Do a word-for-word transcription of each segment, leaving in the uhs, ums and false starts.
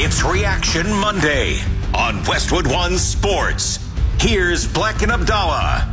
It's Reaction Monday on Westwood One Sports. Here's Bleck and Abdallah.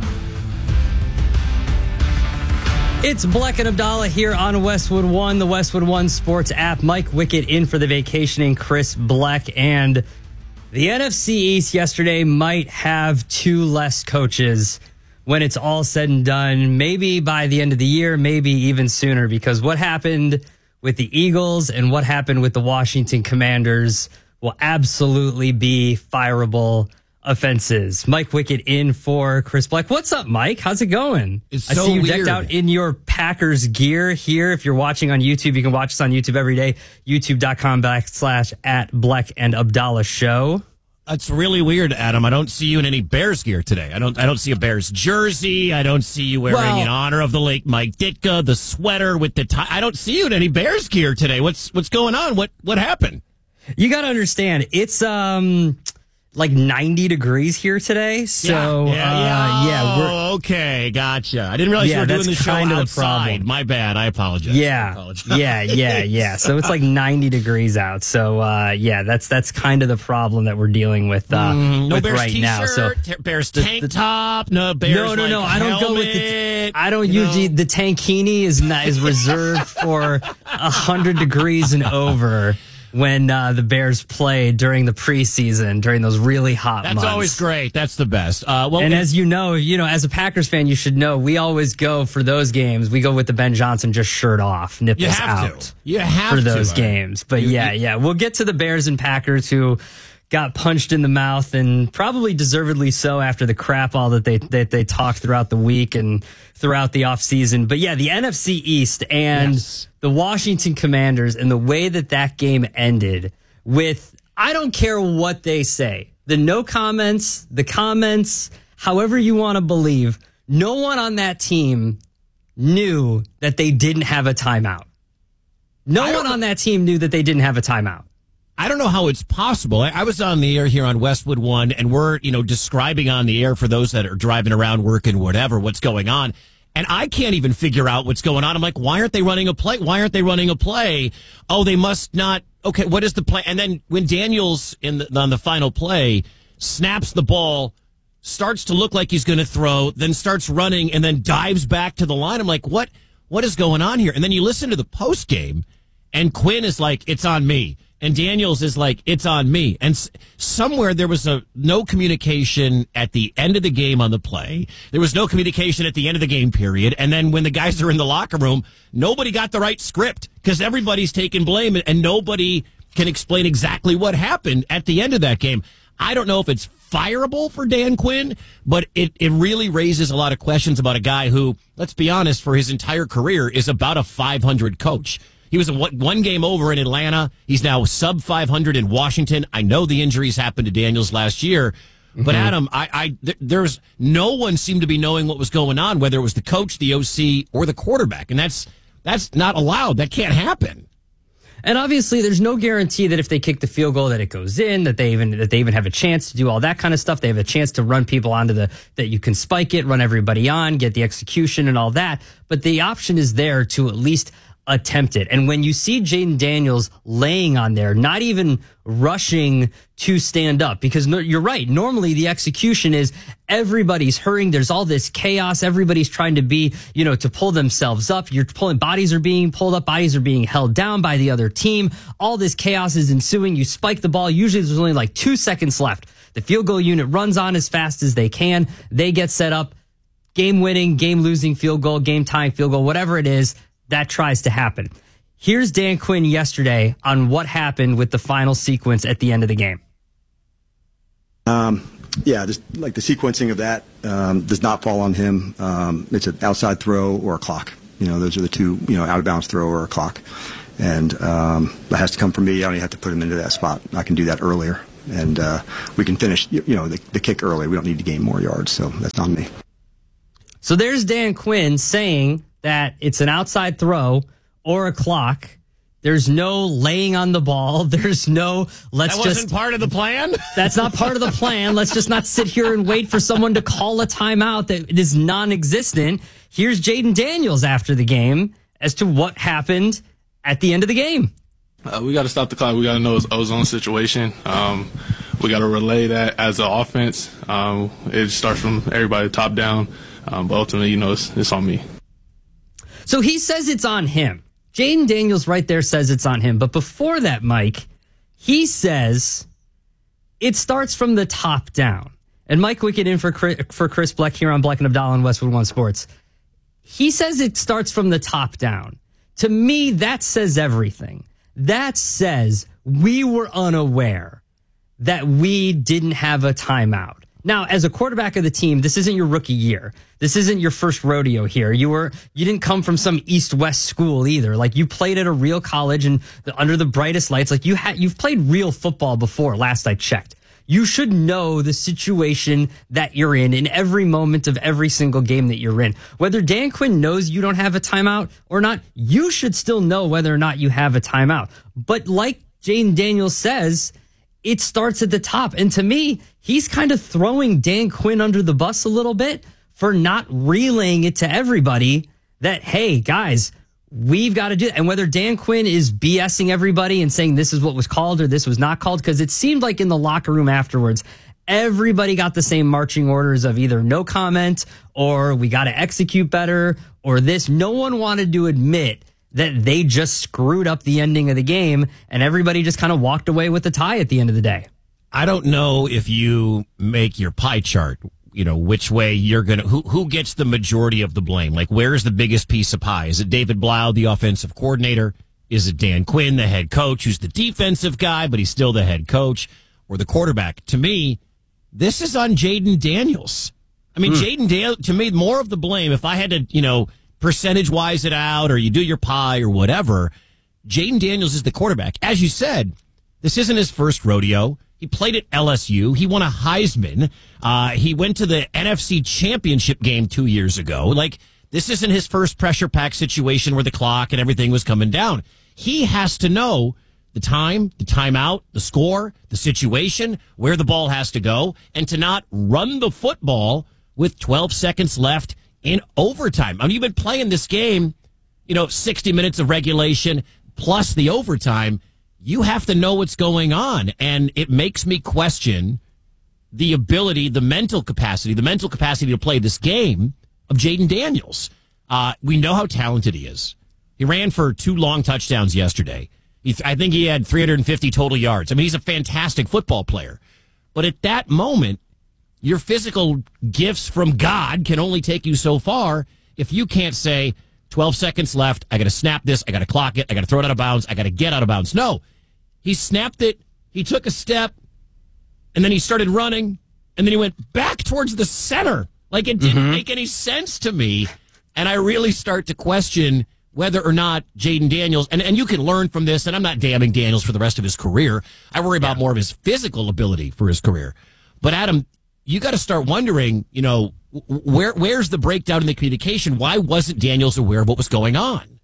It's Bleck and Abdallah here on Westwood One, the Westwood One Sports app. Mike Wickett in for the vacationing Chris Bleck. And the N F C East yesterday might have two less coaches when it's all said and done. Maybe by the end of the year, maybe even sooner, because what happened with the Eagles and what happened with the Washington Commanders will absolutely be fireable offenses. Mike Wickett in for Chris Bleck. What's up, Mike? How's it going? It's I so see you weird. decked out in your Packers gear here. If you're watching on YouTube, you can watch us on YouTube every day. YouTube.com backslash at Bleck and Abdallah show. That's really weird, Adam. I don't see you in any Bears gear today. I don't I don't see a Bears jersey. I don't see you wearing Well, in honor of the late Mike Ditka, the sweater with the tie. I don't see you in any Bears gear today. What's what's going on? What what happened? You got to understand, it's um like ninety degrees here today. So, yeah, yeah, uh, yeah. yeah, we're, Oh, okay, gotcha. I didn't realize Yeah, you were doing that's the show kind of the outside. problem. My bad. I apologize. I Yeah, apologize. yeah, yeah, yeah. So it's like ninety degrees out. So uh, yeah, that's that's kind of the problem that we're dealing with, uh, Mm, no with Bears right t-shirt, now. So t- Bears tank the- top, no Bears. no, no, like, no. I don't go with the. helmet, I don't you usually. know? The tankini is not is reserved for a hundred degrees and over when uh, the Bears play during the preseason during those really hot That's months. always great. That's the best. Uh, well, And as you know, you know, as a Packers fan, you should know we always go for those games. We go with the Ben Johnson just shirt off, nipples you have out to. You have for to. those uh, games. But you- yeah, you- yeah, we'll get to the Bears and Packers who got punched in the mouth, and probably deservedly so after the crap all that they that they talked throughout the week and throughout the offseason. But yeah, the N F C East and Yes. the Washington Commanders and the way that that game ended with, I don't care what they say, the no comments, the comments, however you want to believe, no one on that team knew that they didn't have a timeout. No I one don't- on that team knew that they didn't have a timeout. I don't know how it's possible. I, I was on the air here on Westwood One, and we're, you know, describing on the air for those that are driving around, working, whatever, what's going on. And I can't even figure out what's going on. I'm like, why aren't they running a play? Why aren't they running a play? Oh, they must not. Okay, what is the play? And then when Daniels in the, on the final play snaps the ball, starts to look like he's going to throw, then starts running, and then dives back to the line. I'm like, what? What is going on here? And then you listen to the post game, and Quinn is like, it's on me. And Daniels is like, it's on me. And s- somewhere there was a no communication at the end of the game on the play. There was no communication at the end of the game period. And then when the guys are in the locker room, nobody got the right script because everybody's taking blame and, and nobody can explain exactly what happened at the end of that game. I don't know if it's fireable for Dan Quinn, but it, it really raises a lot of questions about a guy who, let's be honest, for his entire career is about a five hundred coach. He was a one, one game over in Atlanta. He's now sub five hundred in Washington. I know the injuries happened to Daniels last year, but Mm-hmm. Adam, I, I th- there's no one seemed to be knowing what was going on, whether it was the coach, the O C, or the quarterback, and that's that's not allowed. That can't happen. And obviously, there's no guarantee that if they kick the field goal, that it goes in, that they even that they even have a chance to do all that kind of stuff. They have a chance to run people onto the that you can spike it, run everybody on, get the execution and all that. But the option is there to at least attempt it. And when you see Jaden Daniels laying on there, not even rushing to stand up, because no, you're right. Normally the execution is everybody's hurrying. There's all this chaos. Everybody's trying to be, you know, to pull themselves up. You're pulling, bodies are being pulled up. Bodies are being held down by the other team. All this chaos is ensuing. You spike the ball. Usually there's only like two seconds left. The field goal unit runs on as fast as they can. They get set up. Game winning, game losing field goal, game tying field goal, whatever it is, that tries to happen. Here's Dan Quinn yesterday on what happened with the final sequence at the end of the game. Um, yeah, just like the sequencing of that um, does not fall on him. Um, it's an outside throw or a clock. You know, those are the two, you know, out of bounds throw or a clock. And um, that has to come from me. I don't even have to put him into that spot. I can do that earlier. And uh, we can finish, you know, the, the kick early. We don't need to gain more yards. So that's on me. So there's Dan Quinn saying that it's an outside throw or a clock. There's no laying on the ball. There's no, let's That just. wasn't part of the plan? That's not part of the plan. Let's just not sit here and wait for someone to call a timeout that is non-existent. Here's Jaden Daniels after the game as to what happened at the end of the game. Uh, we got to stop the clock. We got to know it's ozone situation. Um, we got to relay that as an offense. Um, it starts from everybody top down, um, but ultimately, you know, it's, it's on me. So he says it's on him. Jayden Daniels right there says it's on him. But before that, Mike, he says it starts from the top down. And Mike Wickett in for Chris, for Chris Bleck here on Bleck and Abdallah on Westwood One Sports. He says it starts from the top down. To me, that says everything. That says we were unaware that we didn't have a timeout. Now, as a quarterback of the team, this isn't your rookie year. This isn't your first rodeo here. You were you didn't come from some East-West school either. Like, you played at a real college and the, under the brightest lights. Like, you had you've played real football before, last I checked. You should know the situation that you're in in every moment of every single game that you're in. Whether Dan Quinn knows you don't have a timeout or not, you should still know whether or not you have a timeout. But like Jayden Daniels says, it starts at the top. And to me, he's kind of throwing Dan Quinn under the bus a little bit for not relaying it to everybody that, hey, guys, we've got to do it. And whether Dan Quinn is BSing everybody and saying this is what was called or this was not called, because it seemed like in the locker room afterwards, everybody got the same marching orders of either no comment or we got to execute better or this. No one wanted to admit that they just screwed up the ending of the game, and everybody just kind of walked away with the tie at the end of the day. I don't know if you make your pie chart, you know, which way you're going to, who who gets the majority of the blame? Like, where's the biggest piece of pie? Is it David Blau, the offensive coordinator? Is it Dan Quinn, the head coach, who's the defensive guy, but he's still the head coach? Or the quarterback? To me, this is on Jayden Daniels. I mean, hmm. Jayden Daniels, to me, more of the blame, if I had to, you know, percentage-wise it out, or you do your pie or whatever, Jayden Daniels is the quarterback. As you said, this isn't his first rodeo. He played at L S U. He won a Heisman. Uh, he went to the N F C Championship game two years ago. Like, this isn't his first pressure pack situation where the clock and everything was coming down. He has to know the time, the timeout, the score, the situation, where the ball has to go, and to not run the football with twelve seconds left in overtime. I mean, you've been playing this game, you know, sixty minutes of regulation plus the overtime. You have to know what's going on. And it makes me question the ability, the mental capacity, the mental capacity to play this game of Jayden Daniels. Uh, we know how talented he is. He ran for two long touchdowns yesterday. He, I think he had three hundred fifty total yards. I mean, he's a fantastic football player. But at that moment, your physical gifts from God can only take you so far if you can't say, twelve seconds left, I got to snap this, I got to clock it, I got to throw it out of bounds, I got to get out of bounds. No, he snapped it, he took a step, and then he started running, and then he went back towards the center. Like, it didn't mm-hmm. make any sense to me, and I really start to question whether or not Jayden Daniels, and, and you can learn from this, and I'm not damning Daniels for the rest of his career. I worry about yeah. more of his physical ability for his career. But, Adam, you got to start wondering, you know, where where's the breakdown in the communication? Why wasn't Daniels aware of what was going on?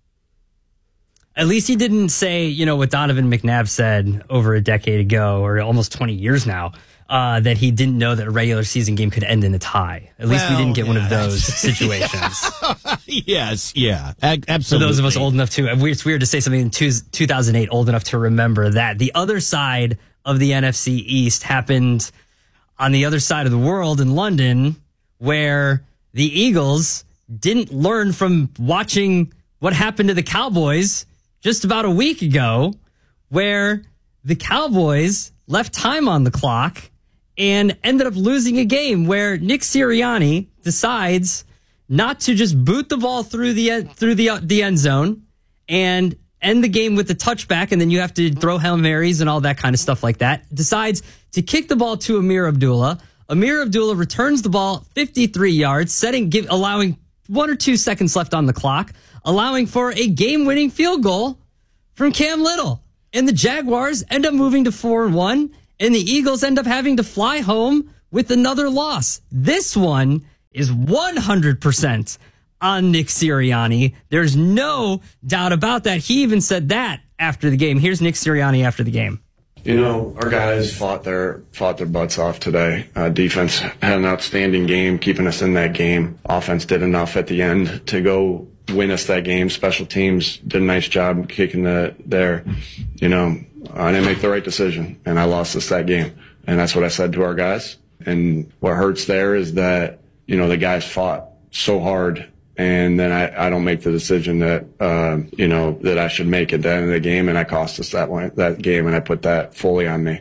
At least he didn't say, you know, what Donovan McNabb said over a decade ago, or almost twenty years now, uh, that he didn't know that a regular season game could end in a tie. At least well, we didn't get yeah, one of those situations. Yes, yeah, absolutely. For those of us old enough to, it's weird to say something in two, two thousand eight, old enough to remember that. The other side of the N F C East happened on the other side of the world in London, where the Eagles didn't learn from watching what happened to the Cowboys just about a week ago, where the Cowboys left time on the clock and ended up losing a game where Nick Sirianni decides not to just boot the ball through the through the the end zone and end the game with the touchback, and then you have to throw Hail Marys and all that kind of stuff like that. Decides to kick the ball to Amir Abdullah. Amir Abdullah returns the ball fifty-three yards, setting, give, allowing one or two seconds left on the clock, allowing for a game-winning field goal from Cam Little. And the Jaguars end up moving to four and one, and the Eagles end up having to fly home with another loss. This one is one hundred percent on Nick Sirianni. There's no doubt about that. He even said that after the game. Here's Nick Sirianni after the game. You know, our guys fought their fought their butts off today. Uh, defense had an outstanding game, keeping us in that game. Offense did enough at the end to go win us that game. Special teams did a nice job kicking the there. You know, I didn't make the right decision, and I lost us that game. And that's what I said to our guys. And what hurts there is that, you know, the guys fought so hard, and then I, I don't make the decision that, uh, you know, that I should make at the end of the game, and I cost us that one, that game, and I put that fully on me.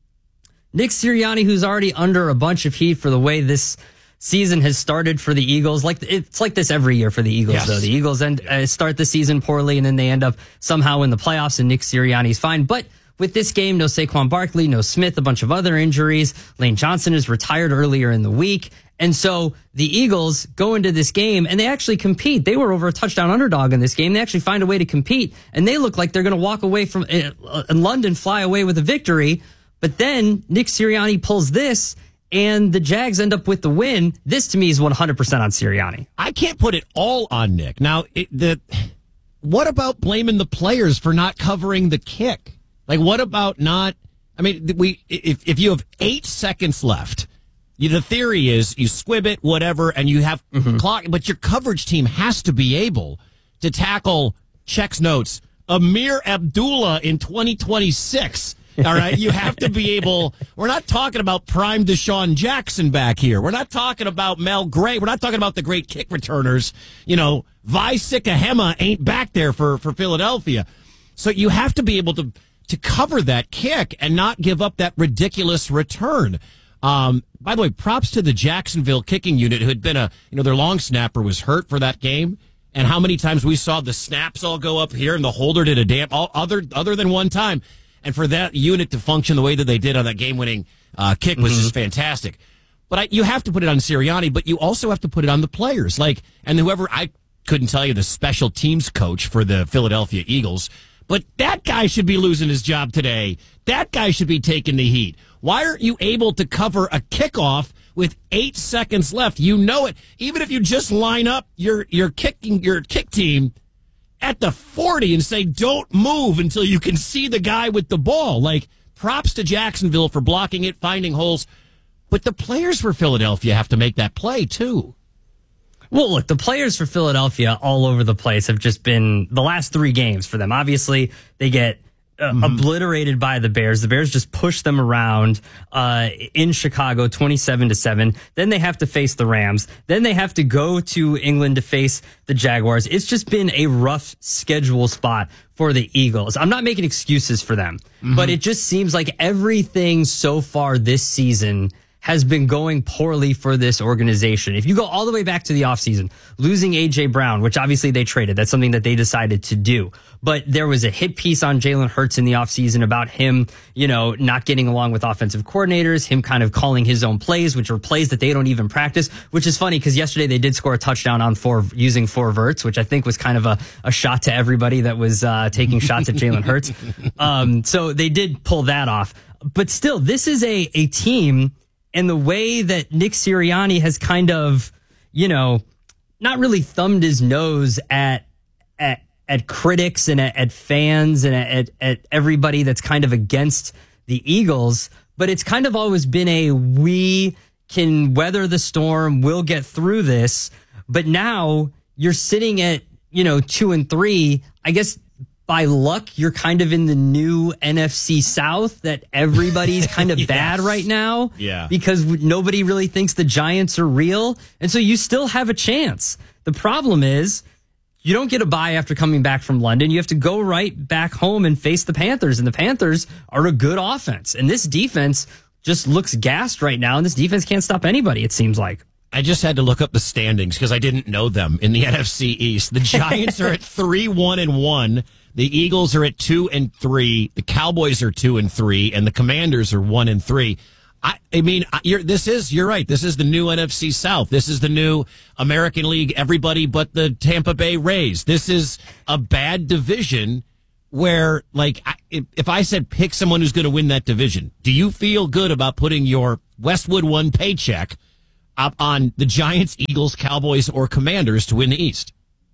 Nick Sirianni, who's already under a bunch of heat for the way this season has started for the Eagles. Like it's like this every year for the Eagles, yes. though. The Eagles end, uh, start the season poorly, and then they end up somehow in the playoffs, and Nick Sirianni's fine. But with this game, no Saquon Barkley, no Smith, a bunch of other injuries. Lane Johnson is retired earlier in the week. And so the Eagles go into this game and they actually compete. They were over a touchdown underdog in this game. They actually find a way to compete, and they look like they're going to walk away from uh, in London, fly away with a victory. But then Nick Sirianni pulls this, and the Jags end up with the win. This to me is one hundred percent on Sirianni. I can't put it all on Nick. Now, it, the what about blaming the players for not covering the kick? Like, what about not? I mean, we if if you have eight seconds left, you, the theory is you squib it, whatever, and you have mm-hmm. clock. But your coverage team has to be able to tackle checks notes Amir Abdullah in twenty twenty-six. All right, you have to be able. We're not talking about prime Deshaun Jackson back here. We're not talking about Mel Gray. We're not talking about the great kick returners. You know, Vi Sikahema ain't back there for for Philadelphia. So you have to be able to. to cover that kick and not give up that ridiculous return. Um, by the way, props to the Jacksonville kicking unit, who had been a, you know, their long snapper was hurt for that game. And how many times we saw the snaps all go up here and the holder did a damn, all other, other than one time. And for that unit to function the way that they did on that game winning, uh, kick was mm-hmm. just fantastic. But I, you have to put it on Sirianni, but you also have to put it on the players. Like, and whoever, I couldn't tell you the special teams coach for the Philadelphia Eagles, but that guy should be losing his job today. That guy should be taking the heat. Why aren't you able to cover a kickoff with eight seconds left? You know it. Even if you just line up your your kicking your kick team at the forty and say, don't move until you can see the guy with the ball. Like, props to Jacksonville for blocking it, finding holes. But the players for Philadelphia have to make that play, too. Well, look, the players for Philadelphia all over the place have just been the last three games for them. Obviously, they get uh, mm-hmm. obliterated by the Bears. The Bears just push them around uh, in Chicago, twenty-seven to seven. Then they have to face the Rams. Then they have to go to England to face the Jaguars. It's just been a rough schedule spot for the Eagles. I'm not making excuses for them, mm-hmm. but it just seems like everything so far this season has been going poorly for this organization. If you go all the way back to the offseason, losing A J Brown, which obviously they traded, that's something that they decided to do. But there was a hit piece on Jalen Hurts in the offseason about him, you know, not getting along with offensive coordinators, him kind of calling his own plays, which are plays that they don't even practice, which is funny because yesterday they did score a touchdown on four using four verts, which I think was kind of a, a shot to everybody that was uh, taking shots at Jalen Hurts. Um, so they did pull that off. But still, this is a, a team. And the way that Nick Sirianni has kind of, you know, not really thumbed his nose at at, at critics and at, at fans and at, at everybody that's kind of against the Eagles, but it's kind of always been a we can weather the storm, we'll get through this. But now you're sitting at, you know, two and three. I guess by luck, you're kind of in the new N F C South that everybody's kind of yes. bad right now. Yeah. Because nobody really thinks the Giants are real. And so you still have a chance. The problem is you don't get a bye after coming back from London. You have to go right back home and face the Panthers. And the Panthers are a good offense. And this defense just looks gassed right now. And this defense can't stop anybody, it seems like. I just had to look up the standings because I didn't know them in the N F C East. The Giants are at three, one, and one. The Eagles are at two and three. The Cowboys are two and three, and the Commanders are one and three. I, I mean, you're, this is you're right. This is the new N F C South. This is the new American League. Everybody but the Tampa Bay Rays. This is a bad division where, like, I, if I said pick someone who's going to win that division, do you feel good about putting your Westwood One paycheck up on the Giants, Eagles, Cowboys, or Commanders to win the East?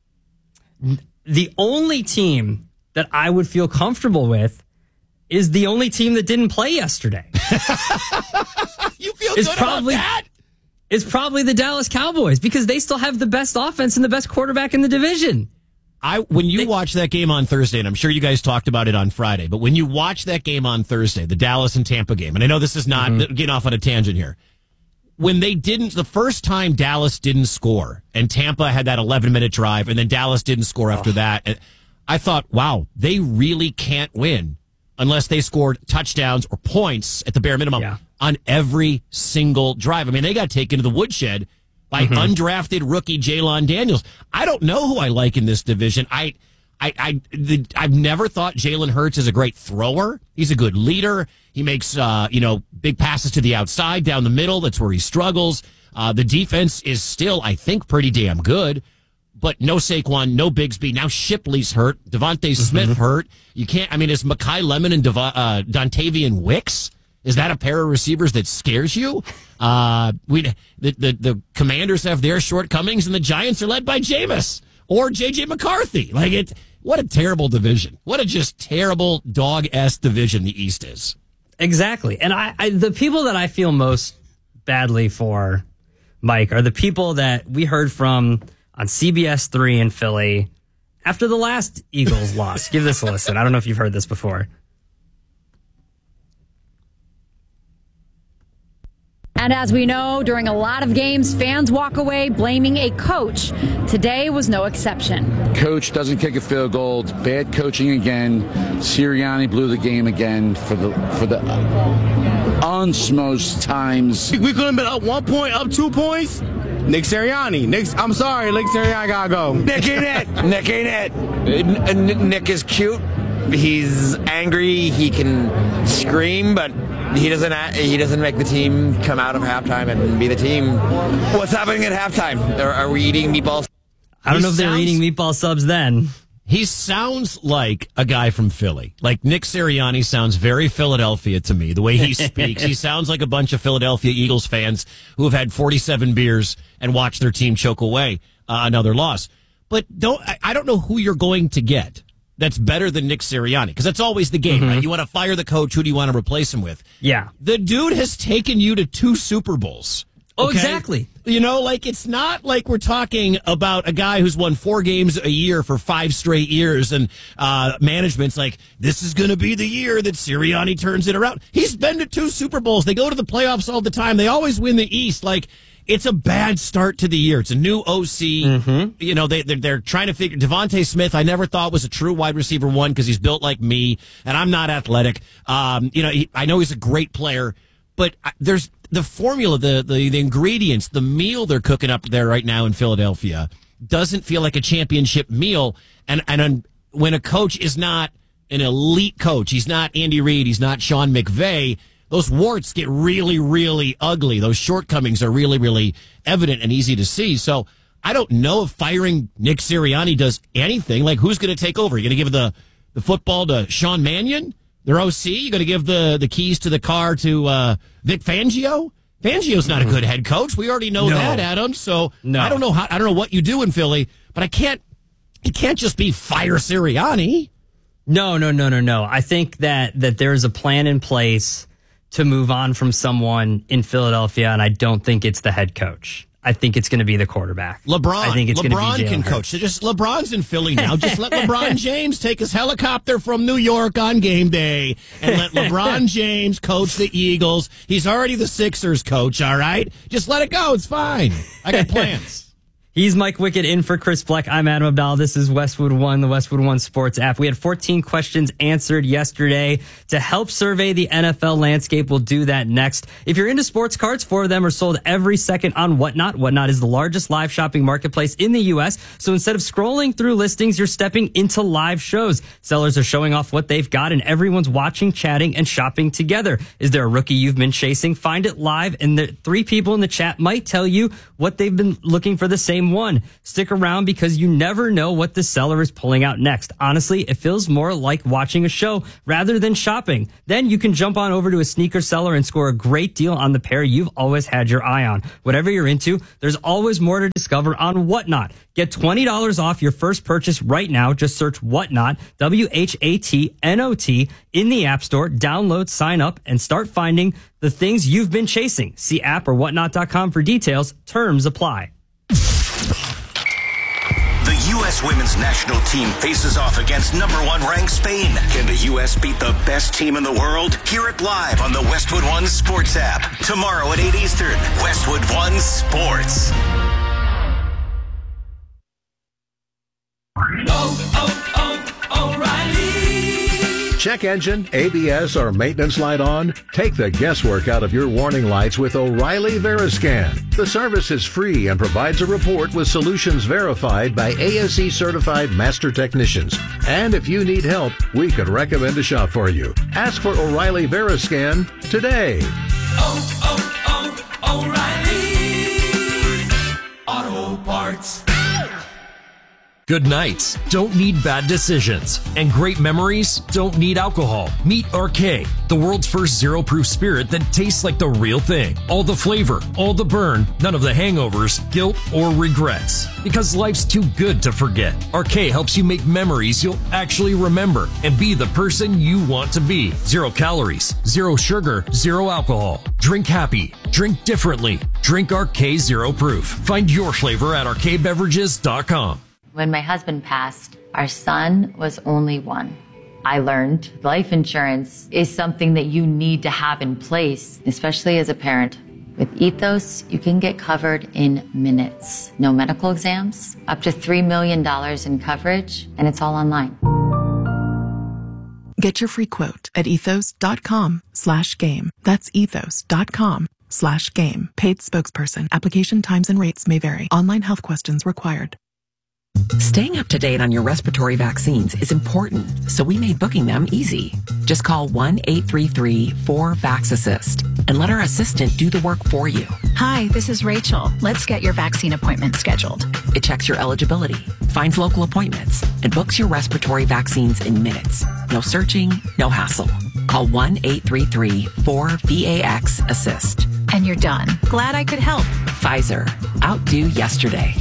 The only team that I would feel comfortable with is the only team that didn't play yesterday. You feel it's good probably, about that? is probably the Dallas Cowboys because they still have the best offense and the best quarterback in the division. I when you watch that game on Thursday, and I'm sure you guys talked about it on Friday, but when you watch that game on Thursday, the Dallas and Tampa game, and I know this is not mm-hmm. getting off on a tangent here, when they didn't, the first time Dallas didn't score, and Tampa had that eleven-minute drive, and then Dallas didn't score after oh. that, I thought, wow, they really can't win unless they scored touchdowns or points at the bare minimum yeah. on every single drive. I mean, they got taken to the woodshed by mm-hmm. undrafted rookie Jalon Daniels. I don't know who I like in this division. I, I, I, the, I've never thought Jalen Hurts is a great thrower. He's a good leader. He makes, uh, you know, big passes to the outside, down the middle. That's where he struggles. Uh, the defense is still, I think, pretty damn good. But no Saquon, no Bigsby. Now Shipley's hurt. Devontae Smith mm-hmm. hurt. You can't, I mean, is Mekhi Lemon and Dev- uh, Dontavian Wicks? Is that a pair of receivers that scares you? Uh, we the, the the Commanders have their shortcomings, and the Giants are led by Jameis or J J McCarthy. Like it, what a terrible division! What a just terrible dog-ass division the East is. Exactly, and I, I the people that I feel most badly for, Mike, are the people that we heard from on C B S three in Philly after the last Eagles loss. Give this a listen. I don't know if you've heard this before. And as we know, during a lot of games, fans walk away blaming a coach. Today was no exception. Coach doesn't kick a field goal. It's bad coaching again. Sirianni blew the game again for the for the unsmost times. We could have been up one point, up two points. Nick Sirianni. Nick, I'm sorry, Nick Sirianni gotta go. Nick ain't it. Nick ain't it. Nick is cute. He's angry. He can scream, but he doesn't. He doesn't make the team come out of halftime and be the team. What's happening at halftime? Are, are we eating meatballs? I don't he know if sounds, they're eating meatball subs then. He sounds like a guy from Philly. Like Nick Sirianni sounds very Philadelphia to me. The way he speaks, he sounds like a bunch of Philadelphia Eagles fans who have had forty-seven beers and watched their team choke away uh, another loss. But don't I, I don't know who you're going to get that's better than Nick Sirianni, because that's always the game, mm-hmm. right? You want to fire the coach, who do you want to replace him with? Yeah. The dude has taken you to two Super Bowls. Oh, okay? exactly. You know, like, it's not like we're talking about a guy who's won four games a year for five straight years, and uh, management's like, this is going to be the year that Sirianni turns it around. He's been to two Super Bowls. They go to the playoffs all the time. They always win the East. Like, it's a bad start to the year. It's a new O C. Mm-hmm. You know, they, they're, they're trying to figure. Devontae Smith, I never thought was a true wide receiver one because he's built like me, and I'm not athletic. Um, you know, he, I know he's a great player, but there's the formula, the, the, the ingredients, the meal they're cooking up there right now in Philadelphia doesn't feel like a championship meal. And, and when a coach is not an elite coach, he's not Andy Reid, he's not Sean McVay, those warts get really, really ugly. Those shortcomings are really, really evident and easy to see. So I don't know if firing Nick Sirianni does anything. Like, who's going to take over? You're going to give the, the football to Sean Mannion, their O C? You're going to give the, the keys to the car to uh, Vic Fangio? Fangio's not a good head coach. We already know no. that, Adam. So no. I don't know how. I don't know what you do in Philly, but I can't. It can't just be fire Sirianni. No, no, no, no, no. I think that that there's a plan in place to move on from someone in Philadelphia, and I don't think it's the head coach. I think it's going to be the quarterback. LeBron. I think it's LeBron going to be can Hurts. coach. So just LeBron's in Philly now. Just let LeBron James take his helicopter from New York on game day and let LeBron James coach the Eagles. He's already the Sixers coach, all right? Just let it go. It's fine. I got plans. He's Mike Wickett in for Chris Fleck. I'm Adam Abdallah. This is Westwood One, the Westwood One Sports app. We had fourteen questions answered yesterday to help survey the N F L landscape. We'll do that next. If you're into sports cards, four of them are sold every second on Whatnot. Whatnot is the largest live shopping marketplace in the U S. So instead of scrolling through listings, you're stepping into live shows. Sellers are showing off what they've got, and everyone's watching, chatting, and shopping together. Is there a rookie you've been chasing? Find it live, and the three people in the chat might tell you what they've been looking for the same Game one. Stick around because you never know what the seller is pulling out next. Honestly, it feels more like watching a show rather than shopping. Then you can jump on over to a sneaker seller and score a great deal on the pair you've always had your eye on. Whatever you're into, there's always more to discover on Whatnot. Get twenty dollars off your first purchase right now. Just search Whatnot, W H A T N O T, in the App Store. Download, sign up, and start finding the things you've been chasing. See app or whatnot dot com for details. Terms apply. The U S women's national team faces off against number one ranked Spain. Can the U S beat the best team in the world? Hear it live on the Westwood One Sports app. Tomorrow at eight Eastern, Westwood One Sports. Oh, oh, oh, O'Reilly. Check engine, A B S, or maintenance light on? Take the guesswork out of your warning lights with O'Reilly Veriscan. The service is free and provides a report with solutions verified by A S E certified master technicians. And if you need help, we could recommend a shop for you. Ask for O'Reilly Veriscan today. Oh, oh, oh, O'Reilly Auto Parts. Good nights don't need bad decisions, and great memories don't need alcohol. Meet R K, the world's first zero-proof spirit that tastes like the real thing. All the flavor, all the burn, none of the hangovers, guilt, or regrets. Because life's too good to forget. R K helps you make memories you'll actually remember and be the person you want to be. Zero calories, zero sugar, zero alcohol. Drink happy. Drink differently. Drink R K Zero Proof. Find your flavor at R K beverages dot com. When my husband passed, our son was only one. I learned life insurance is something that you need to have in place, especially as a parent. With Ethos, you can get covered in minutes. No medical exams, up to three million dollars in coverage, and it's all online. Get your free quote at ethos.com slash game. That's ethos.com slash game. Paid spokesperson. Application times and rates may vary. Online health questions required. Staying up to date on your respiratory vaccines is important, so we made booking them easy. Just call one eight three three four VAX-ASSIST and let our assistant do the work for you. Hi, this is Rachel. Let's get your vaccine appointment scheduled. It checks your eligibility, finds local appointments, and books your respiratory vaccines in minutes. No searching, no hassle. Call one eight three three four VAX-ASSIST. And you're done. Glad I could help. Pfizer. Outdo yesterday.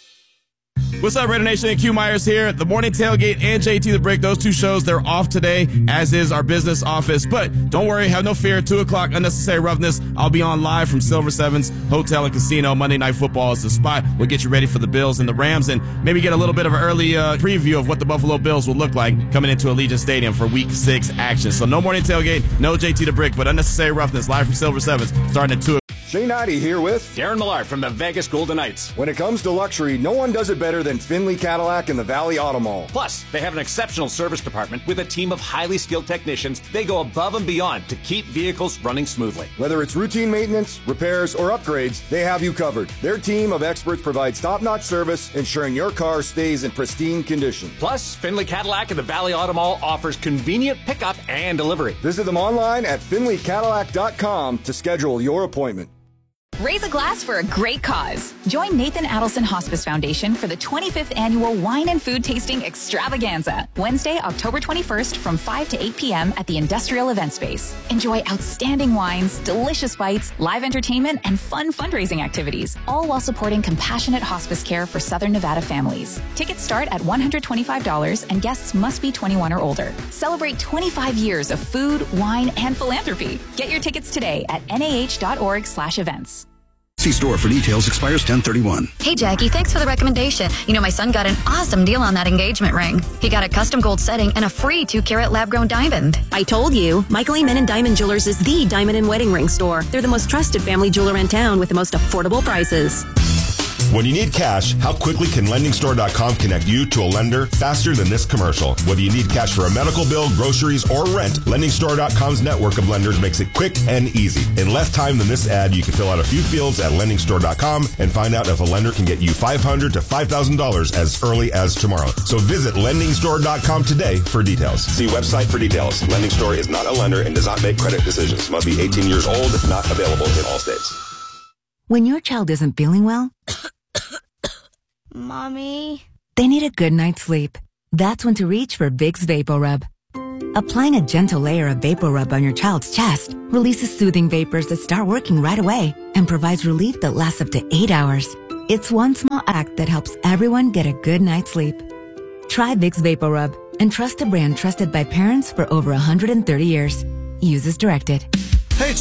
What's up, Raider Nation? Q Myers here. The Morning Tailgate and J T The Brick, those two shows, they're off today, as is our business office. But don't worry, have no fear. two o'clock, Unnecessary Roughness. I'll be on live from Silver Sevens Hotel and Casino. Monday Night Football is the spot. We'll get you ready for the Bills and the Rams and maybe get a little bit of an early uh, preview of what the Buffalo Bills will look like coming into Allegiant Stadium for Week six action. So no Morning Tailgate, no J T The Brick, but Unnecessary Roughness live from Silver Sevens starting at two o'clock. Shane Knighty here with Darren Millard from the Vegas Golden Knights. When it comes to luxury, no one does it better than Finley Cadillac and the Valley Auto Mall. Plus, they have an exceptional service department with a team of highly skilled technicians. They go above and beyond to keep vehicles running smoothly. Whether it's routine maintenance, repairs, or upgrades, they have you covered. Their team of experts provides top-notch service, ensuring your car stays in pristine condition. Plus, Finley Cadillac and the Valley Auto Mall offers convenient pickup and delivery. Visit them online at finley cadillac dot com to schedule your appointment. Raise a glass for a great cause. Join Nathan Adelson Hospice Foundation for the twenty-fifth Annual Wine and Food Tasting Extravaganza, Wednesday, October twenty-first from five to eight p.m. at the Industrial Event Space. Enjoy outstanding wines, delicious bites, live entertainment, and fun fundraising activities, all while supporting compassionate hospice care for Southern Nevada families. Tickets start at one hundred twenty-five dollars and guests must be twenty-one or older. Celebrate twenty-five years of food, wine, and philanthropy. Get your tickets today at N A H dot org slash events. See store for details. Expires ten thirty-one. Hey, Jackie, thanks for the recommendation. You know, my son got an awesome deal on that engagement ring. He got a custom gold setting and a free two-carat lab-grown diamond. I told you, Michael A. Menon Diamond Jewelers is the diamond and wedding ring store. They're the most trusted family jeweler in town with the most affordable prices. When you need cash, how quickly can lending store dot com connect you to a lender faster than this commercial? Whether you need cash for a medical bill, groceries, or rent, lending store dot com's network of lenders makes it quick and easy. In less time than this ad, you can fill out a few fields at lending store dot com and find out if a lender can get you five hundred dollars to five thousand dollars as early as tomorrow. So visit lending store dot com today for details. See website for details. Lending Store is not a lender and does not make credit decisions. Must be eighteen years old. Not available in all states. When your child isn't feeling well, Mommy? They need a good night's sleep. That's when to reach for Vicks VapoRub. Applying a gentle layer of VapoRub on your child's chest releases soothing vapors that start working right away and provides relief that lasts up to eight hours. It's one small act that helps everyone get a good night's sleep. Try Vicks VapoRub and trust a brand trusted by parents for over one hundred thirty years. Use as directed.